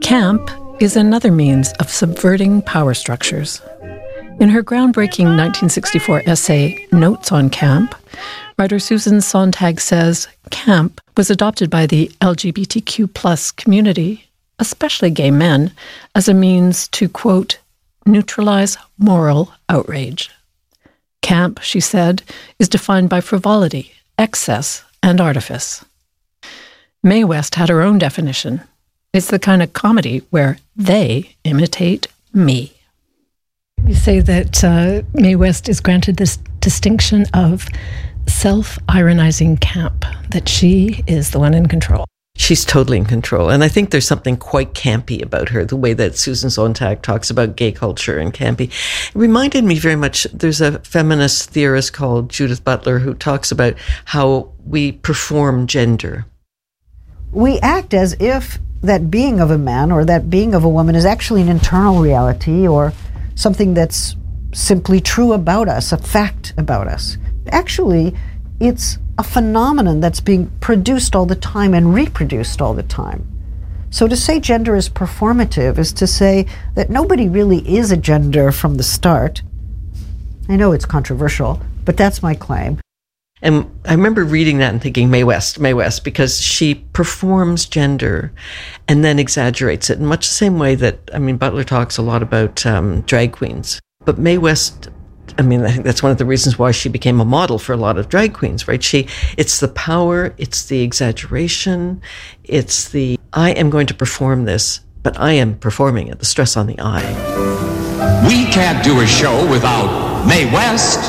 Camp is another means of subverting power structures. In her groundbreaking 1964 essay, Notes on Camp, writer Susan Sontag says camp was adopted by the LGBTQ+ community, especially gay men, as a means to, quote, neutralize moral outrage. Camp, she said, is defined by frivolity, excess, and artifice. Mae West had her own definition. It's the kind of comedy where they imitate me. You say that Mae West is granted this distinction of self-ironizing camp, that she is the one in control. She's totally in control. And I think there's something quite campy about her, the way that Susan Sontag talks about gay culture and campy. It reminded me very much, there's a feminist theorist called Judith Butler who talks about how we perform gender. We act as if that being of a man or that being of a woman is actually an internal reality or something that's simply true about us, a fact about us. Actually, it's a phenomenon that's being produced all the time and reproduced all the time. So to say gender is performative is to say that nobody really is a gender from the start. I know it's controversial, but that's my claim. And I remember reading that and thinking, Mae West, because she performs gender and then exaggerates it in much the same way that, Butler talks a lot about drag queens. But Mae West, I think that's one of the reasons why she became a model for a lot of drag queens, right? It's the power, it's the exaggeration, it's the, I am going to perform this, but I am performing it, the stress on the I. We can't do a show without Mae West.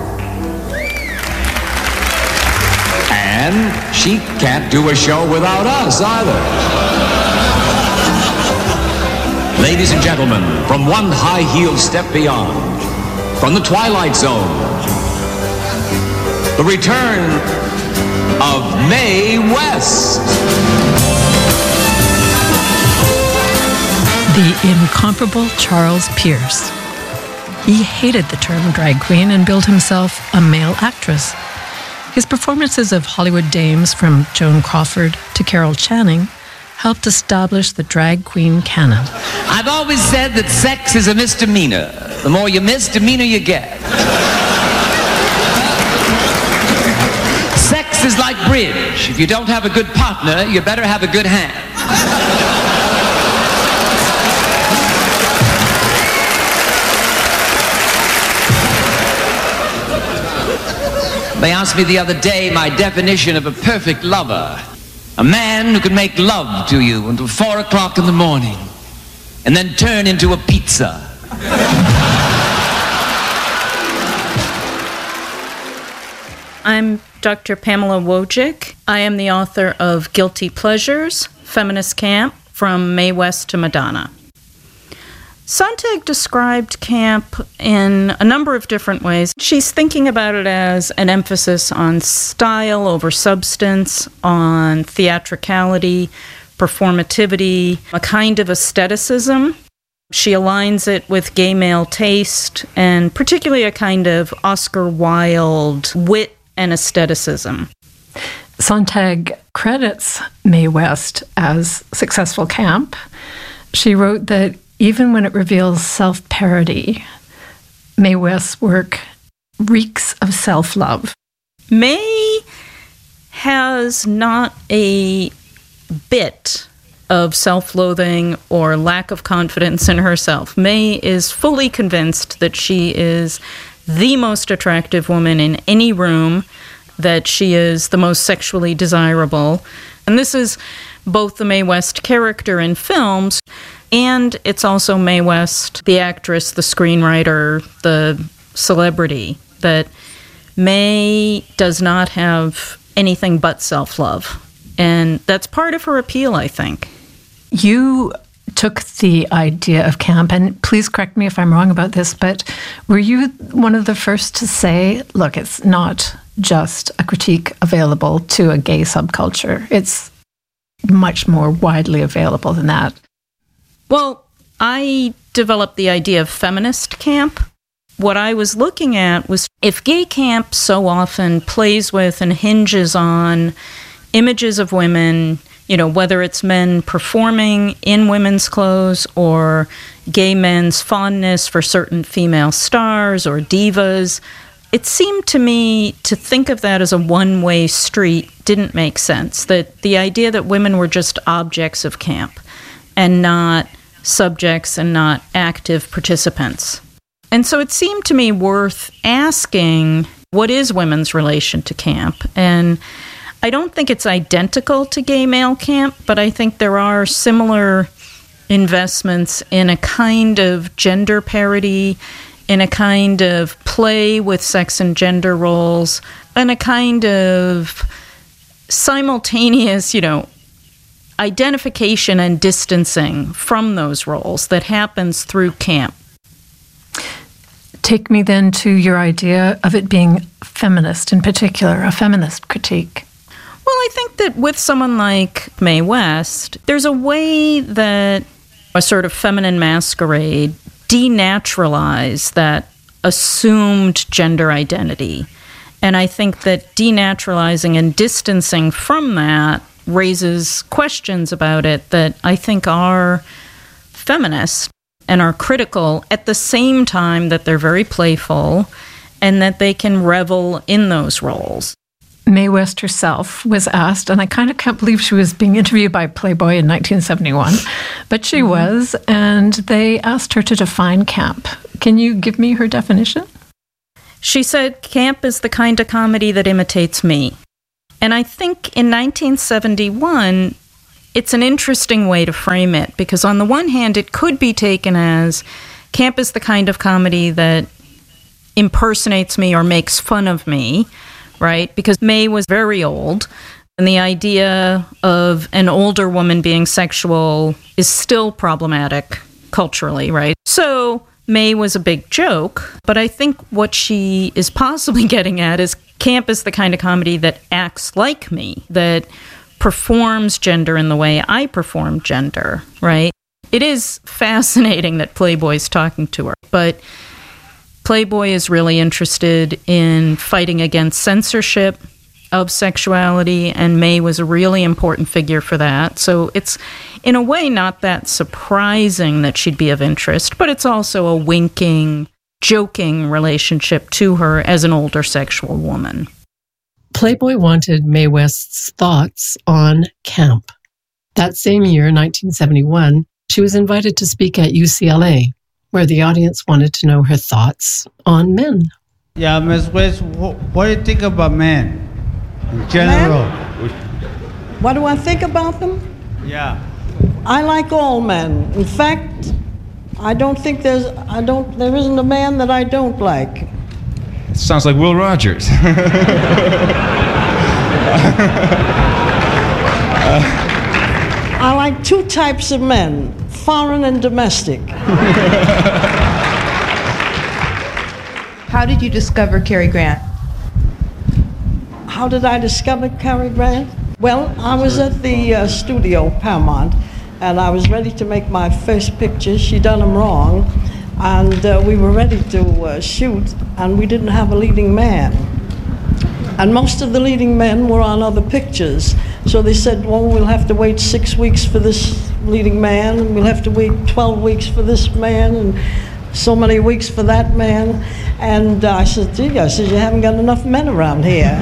And she can't do a show without us either. Ladies and gentlemen, from one high-heeled step beyond, from the Twilight Zone, the return of Mae West. The incomparable Charles Pierce. He hated the term drag queen and billed himself a male actress. His performances of Hollywood dames from Joan Crawford to Carol Channing helped establish the drag queen canon. I've always said that sex is a misdemeanor. The more you misdemeanor you get. Sex is like bridge. If you don't have a good partner, you better have a good hand. They asked me the other day my definition of a perfect lover. A man who can make love to you until 4 o'clock in the morning and then turn into a pizza. I'm Dr. Pamela Wojcik. I am the author of Guilty Pleasures, Feminist Camp, From Mae West to Madonna. Sontag described camp in a number of different ways. She's thinking about it as an emphasis on style over substance, on theatricality, performativity, a kind of aestheticism. She aligns it with gay male taste, and particularly a kind of Oscar Wilde wit and aestheticism. Sontag credits Mae West as successful camp. She wrote that even when it reveals self-parody, Mae West's work reeks of self-love. Mae has not a bit of self-loathing or lack of confidence in herself. Mae is fully convinced that she is the most attractive woman in any room, that she is the most sexually desirable. And this is both the Mae West character in films, and it's also Mae West, the actress, the screenwriter, the celebrity, that Mae does not have anything but self-love. And that's part of her appeal, I think. You took the idea of camp, and please correct me if I'm wrong about this, but were you one of the first to say, look, it's not just a critique available to a gay subculture. It's much more widely available than that. Well, I developed the idea of feminist camp. What I was looking at was if gay camp so often plays with and hinges on images of women whether it's men performing in women's clothes or gay men's fondness for certain female stars or divas. It seemed to me to think of that as a one-way street didn't make sense, that the idea that women were just objects of camp and not subjects and not active participants. And so it seemed to me worth asking, what is women's relation to camp? And I don't think it's identical to gay male camp, but I think there are similar investments in a kind of gender parity, in a kind of play with sex and gender roles, and a kind of simultaneous, identification and distancing from those roles that happens through camp. Take me then to your idea of it being feminist in particular, a feminist critique. Well, I think that with someone like Mae West, there's a way that a sort of feminine masquerade denaturalize that assumed gender identity. And I think that denaturalizing and distancing from that raises questions about it that I think are feminist and are critical at the same time that they're very playful and that they can revel in those roles. Mae West herself was asked, and I kind of can't believe she was being interviewed by Playboy in 1971, but she was, and they asked her to define camp. Can you give me her definition? She said, camp is the kind of comedy that imitates me. And I think in 1971, it's an interesting way to frame it, because on the one hand, it could be taken as camp is the kind of comedy that impersonates me or makes fun of me, right? Because Mae was very old, and the idea of an older woman being sexual is still problematic culturally, right? So Mae was a big joke, but I think what she is possibly getting at is camp is the kind of comedy that acts like me, that performs gender in the way I perform gender, right? It is fascinating that Playboy's talking to her, but Playboy is really interested in fighting against censorship of sexuality, and Mae was a really important figure for that. So it's, in a way, not that surprising that she'd be of interest, but it's also a winking, joking relationship to her as an older sexual woman. Playboy wanted Mae West's thoughts on camp. That same year, 1971, she was invited to speak at UCLA, where the audience wanted to know her thoughts on men. Yeah, Ms. West, what do you think about men in general? Men? What do I think about them? Yeah. I like all men. In fact, there isn't a man that I don't like. Sounds like Will Rogers. I like two types of men, foreign and domestic. How did you discover Cary Grant? How did I discover Cary Grant? Well, I was at the studio, Paramount, and I was ready to make my first picture. She done them wrong, and we were ready to shoot, and we didn't have a leading man. And most of the leading men were on other pictures. So they said, well, we'll have to wait 6 weeks for this leading man, and we'll have to wait 12 weeks for this man, and so many weeks for that man. And I said, gee, you haven't got enough men around here.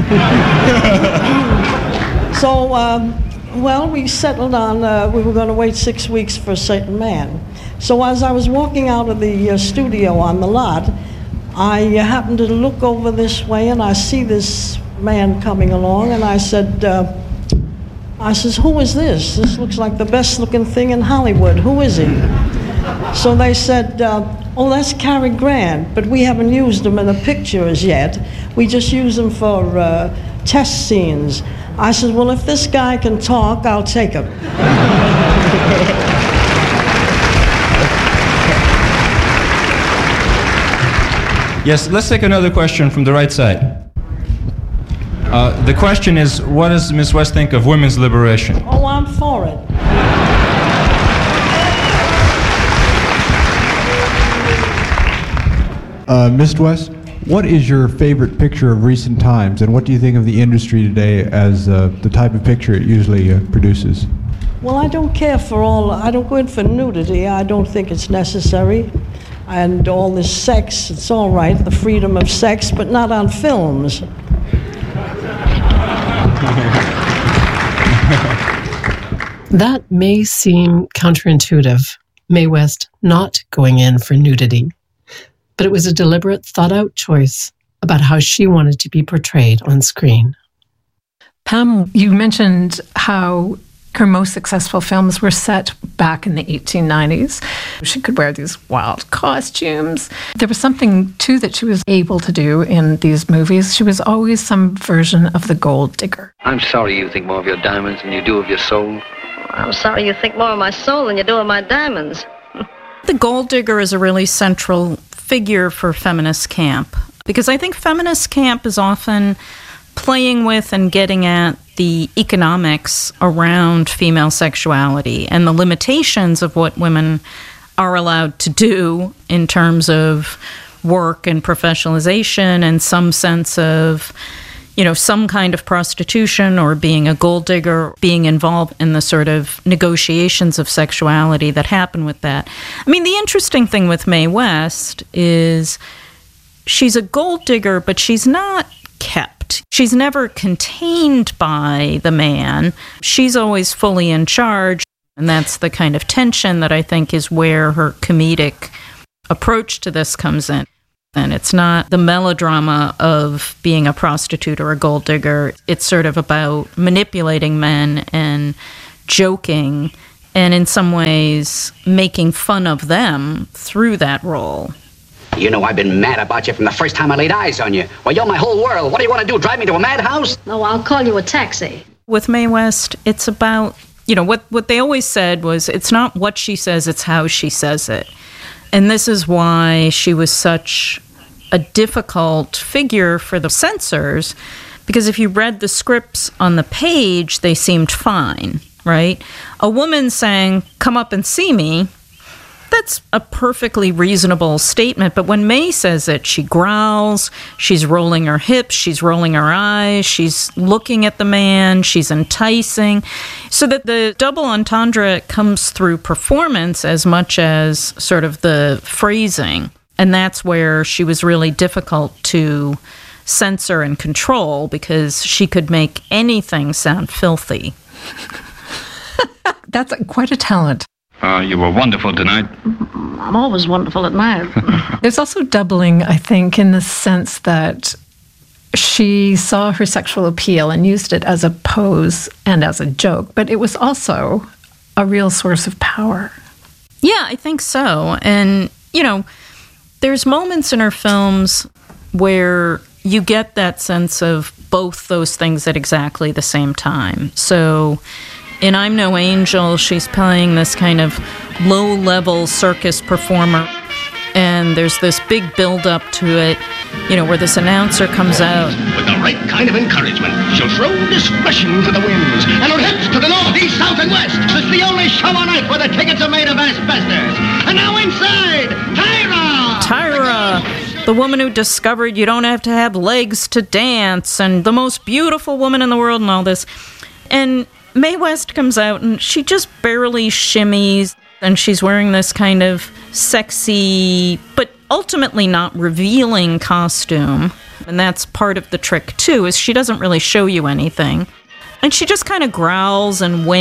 So, well, we settled on, we were going to wait 6 weeks for a certain man. So as I was walking out of the studio on the lot, I happened to look over this way, and I see this man coming along, and I said, who is this? This looks like the best looking thing in Hollywood. Who is he? So they said, oh, that's Cary Grant, but we haven't used him in the pictures yet. We just use him for test scenes. I said, well, if this guy can talk, I'll take him. Yes, let's take another question from the right side. The question is, what does Ms. West think of women's liberation? Oh, I'm for it. Ms. West, What is your favorite picture of recent times, and what do you think of the industry today as the type of picture it usually produces? Well, I don't care for I don't go in for nudity. I don't think it's necessary. And all this sex, it's all right, the freedom of sex, but not on films. That may seem counterintuitive, Mae West not going in for nudity. But it was a deliberate, thought-out choice about how she wanted to be portrayed on screen. Pam, you mentioned how her most successful films were set back in the 1890s. She could wear these wild costumes. There was something, too, that she was able to do in these movies. She was always some version of the gold digger. I'm sorry you think more of your diamonds than you do of your soul. I'm sorry you think more of my soul than you do of my diamonds. The gold digger is a really central figure for feminist camp, because I think feminist camp is often playing with and getting at the economics around female sexuality and the limitations of what women are allowed to do in terms of work and professionalization and some sense of, some kind of prostitution or being a gold digger, being involved in the sort of negotiations of sexuality that happen with that. I mean, the interesting thing with Mae West is she's a gold digger, but she's not kept. She's never contained by the man. She's always fully in charge, and that's the kind of tension that I think is where her comedic approach to this comes in. And it's not the melodrama of being a prostitute or a gold digger. It's sort of about manipulating men and joking and in some ways making fun of them through that role. You know I've been mad about you from the first time I laid eyes on you. Well, you're my whole world. What do you want to do, drive me to a madhouse? No, I'll call you a taxi. With Mae West, it's about, what they always said was it's not what she says, it's how she says it. And this is why she was such a difficult figure for the censors, because if you read the scripts on the page, they seemed fine, right? A woman saying, "Come up and see me," that's a perfectly reasonable statement. But when Mae says it, she growls, she's rolling her hips, she's rolling her eyes, she's looking at the man, she's enticing. So that the double entendre comes through performance as much as sort of the phrasing. And that's where she was really difficult to censor and control, because she could make anything sound filthy. That's quite a talent. You were wonderful tonight. I'm always wonderful at night. There's also doubling, I think, in the sense that she saw her sexual appeal and used it as a pose and as a joke, but it was also a real source of power. Yeah, I think so. And, there's moments in her films where you get that sense of both those things at exactly the same time. So in I'm No Angel, she's playing this kind of low-level circus performer, and there's this big build-up to it, where this announcer comes out. With the right kind of encouragement, she'll throw discretion to the winds, and her hips to the north, east, south, and west. It's the only show on earth where the tickets are made of asbestos. And now inside, Tyra, the woman who discovered you don't have to have legs to dance, and the most beautiful woman in the world and all this. And Mae West comes out, and she just barely shimmies, and she's wearing this kind of sexy, but ultimately not revealing costume. And that's part of the trick, too, is she doesn't really show you anything. And she just kind of growls and winks.